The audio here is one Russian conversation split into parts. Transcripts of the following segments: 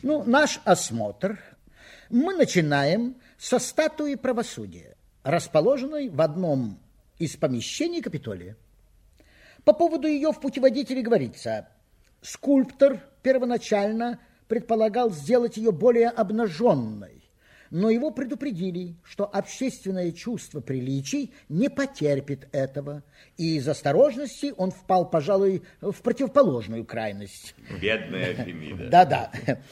Наш осмотр мы начинаем со статуи правосудия, расположенной в одном из помещений Капитолия. По поводу ее в путеводителе говорится: скульптор первоначально предполагал сделать ее более обнаженной, но его предупредили, что общественное чувство приличий не потерпит этого, и из осторожности он впал, пожалуй, в противоположную крайность. Бедная Фемида. Да-да.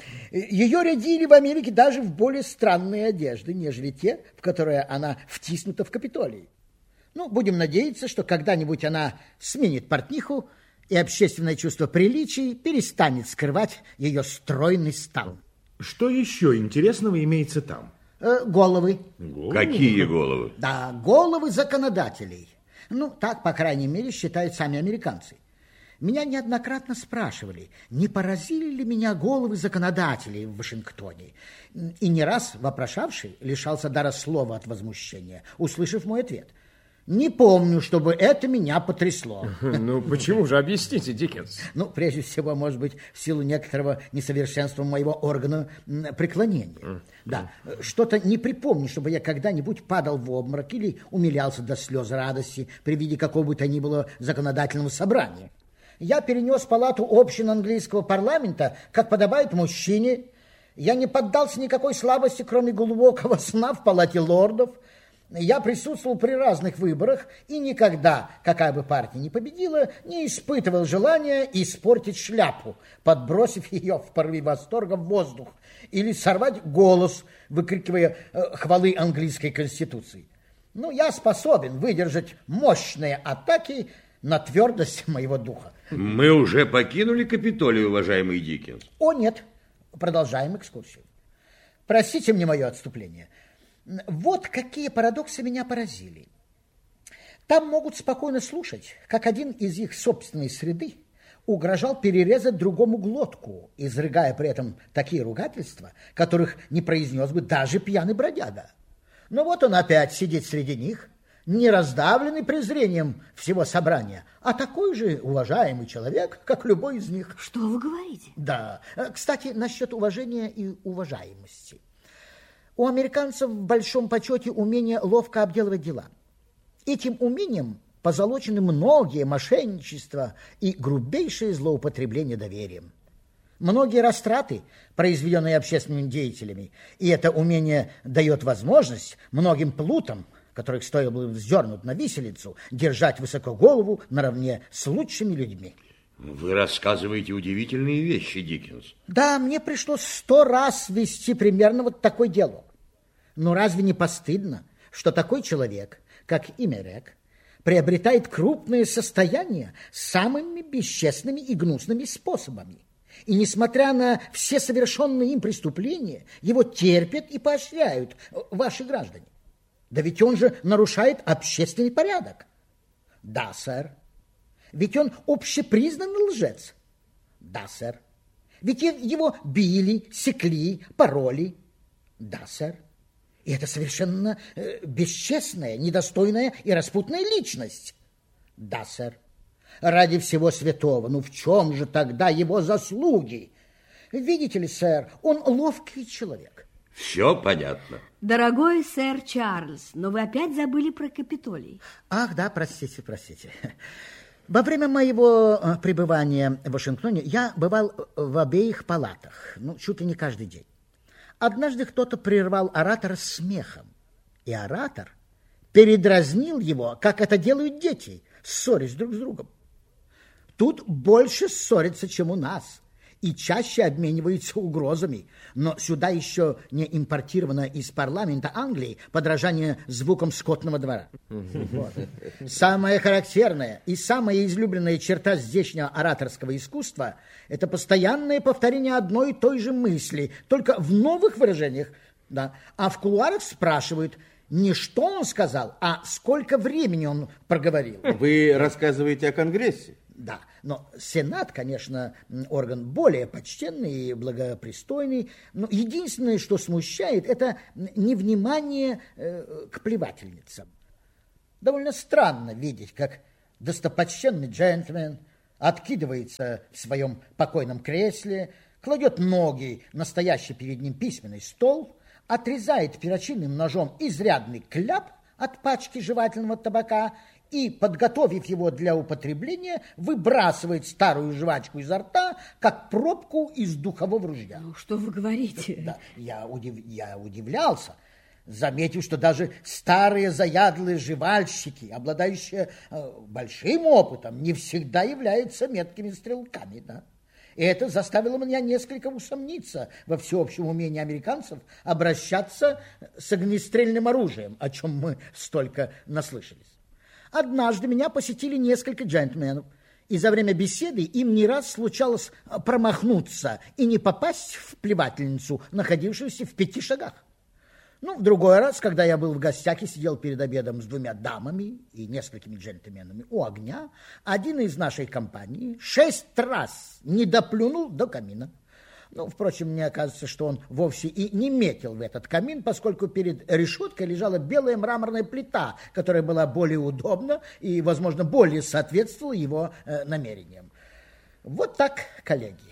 Ее рядили в Америке даже в более странные одежды, нежели те, в которые она втиснута в Капитолий. Будем надеяться, что когда-нибудь она сменит портниху, и общественное чувство приличий перестанет скрывать ее стройный стан. Что еще интересного имеется там? Головы. Какие головы? Да, головы законодателей. Так, по крайней мере, считают сами американцы. Меня неоднократно спрашивали, не поразили ли меня головы законодателей в Вашингтоне. И не раз вопрошавший лишался дара слова от возмущения, услышав мой ответ. Не помню, чтобы это меня потрясло. Почему же? Объясните, Диккенс. Прежде всего, может быть, в силу некоторого несовершенства моего органа преклонения. Да, что-то не припомню, чтобы я когда-нибудь падал в обморок или умилялся до слез радости при виде какого бы то ни было законодательного собрания. Я перенес палату общин английского парламента, как подобает мужчине. Я не поддался никакой слабости, кроме глубокого сна в палате лордов. Я присутствовал при разных выборах и никогда, какая бы партия ни победила, не испытывал желания испортить шляпу, подбросив ее в порыве восторга в воздух, или сорвать голос, выкрикивая хвалы английской конституции. Я способен выдержать мощные атаки на твердость моего духа. Мы уже покинули Капитолий, уважаемый Диккенс. О, нет. Продолжаем экскурсию. Простите мне мое отступление. Вот какие парадоксы меня поразили. Там могут спокойно слушать, как один из их собственной среды угрожал перерезать другому глотку, изрыгая при этом такие ругательства, которых не произнес бы даже пьяный бродяга. Но вот он опять сидит среди них, не раздавленный презрением всего собрания, а такой же уважаемый человек, как любой из них. Что вы говорите? Да. Кстати, насчет уважения и уважаемости. У американцев в большом почете умение ловко обделывать дела. Этим умением позолочены многие мошенничества и грубейшие злоупотребления доверием. Многие растраты, произведенные общественными деятелями, и это умение дает возможность многим плутам, которых стоило бы вздернуть на виселицу, держать высоко голову наравне с лучшими людьми. Вы рассказываете удивительные вещи, Диккенс. Да, мне пришлось 100 раз вести примерно вот такой диалог. Но разве не постыдно, что такой человек, как Имерек, приобретает крупные состояния самыми бесчестными и гнусными способами? И, несмотря на все совершенные им преступления, его терпят и поощряют ваши граждане. Да ведь он же нарушает общественный порядок. Да, сэр. Ведь он общепризнанный лжец. Да, сэр. Ведь его били, секли, пороли. Да, сэр. И это совершенно бесчестная, недостойная и распутная личность. Да, сэр. Ради всего святого, в чем же тогда его заслуги? Видите ли, сэр, он ловкий человек. Все понятно. Дорогой сэр Чарльз, но вы опять забыли про Капитолий. Ах, да, простите. Во время моего пребывания в Вашингтоне я бывал в обеих палатах, чуть ли не каждый день. Однажды кто-то прервал оратора смехом, и оратор передразнил его, как это делают дети, ссорясь друг с другом. Тут больше ссорятся, чем у нас, и чаще обмениваются угрозами. Но сюда еще не импортировано из парламента Англии подражание звукам скотного двора. Вот. Самая характерная и самая излюбленная черта здешнего ораторского искусства – это постоянное повторение одной и той же мысли, только в новых выражениях. Да. А в кулуарах спрашивают не что он сказал, а сколько времени он проговорил. Вы рассказываете о Конгрессе? Да, но Сенат, конечно, орган более почтенный и благопристойный, но единственное, что смущает, это невнимание к плевательницам. Довольно странно видеть, как достопочтенный джентльмен откидывается в своем покойном кресле, кладет ноги на стоящий перед ним письменный стол, отрезает перочинным ножом изрядный кляп от пачки жевательного табака и, подготовив его для употребления, выбрасывает старую жвачку изо рта, как пробку из духового ружья. Ну, что вы говорите? Да, я удивлялся, заметив, что даже старые заядлые жевальщики, обладающие большим опытом, не всегда являются меткими стрелками, да. И это заставило меня несколько усомниться во всеобщем умении американцев обращаться с огнестрельным оружием, о чем мы столько наслышались. Однажды меня посетили несколько джентльменов, и за время беседы им не раз случалось промахнуться и не попасть в плевательницу, находившуюся в 5 шагах. Ну, в другой раз, когда я был в гостях и сидел перед обедом с 2 дамами и несколькими джентльменами у огня, один из нашей компании 6 раз не доплюнул до камина. Ну, впрочем, мне кажется, что он вовсе и не метил в этот камин, поскольку перед решеткой лежала белая мраморная плита, которая была более удобна и, возможно, более соответствовала его намерениям. Вот так, коллеги.